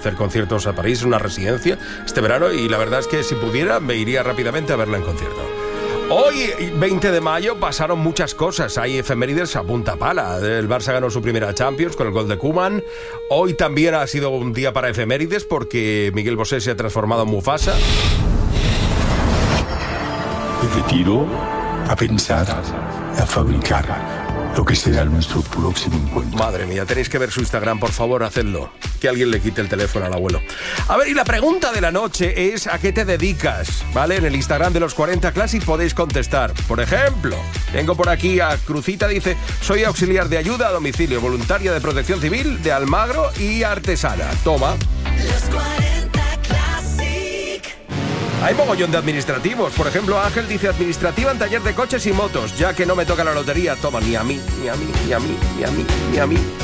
hacer conciertos a París, una residencia este verano, y la verdad es que si pudiera me iría rápidamente a verla en concierto. Hoy, 20 de mayo, pasaron muchas cosas. Hay efemérides a punta pala. El Barça ganó su primera Champions con el gol de Koeman. Hoy también ha sido un día para efemérides porque Miguel Bosé se ha transformado en Mufasa. Me retiro a pensar, a fabricar lo que será nuestro próximo encuentro. Madre mía, tenéis que ver su Instagram, por favor, hacedlo. Que alguien le quite el teléfono al abuelo. A ver, y la pregunta de la noche es ¿a qué te dedicas? ¿Vale? En el Instagram de los 40 Classic podéis contestar. Por ejemplo, tengo por aquí a Crucita, dice: soy auxiliar de ayuda a domicilio, voluntaria de protección civil de Almagro y artesana. Toma. Los 40 Classic. Hay mogollón de administrativos. Por ejemplo, Ángel dice: administrativa en taller de coches y motos, ya que no me toca la lotería. Toma, ni a mí, ni a mí, ni a mí, ni a mí, ni a mí.